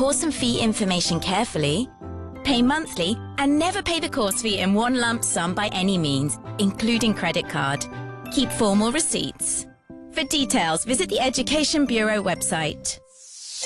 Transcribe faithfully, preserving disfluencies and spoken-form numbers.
course and fee information carefully. Pay monthly and never pay the course fee in one lump sum by any means, including credit card. Keep formal receipts. For details, visit the Education Bureau website.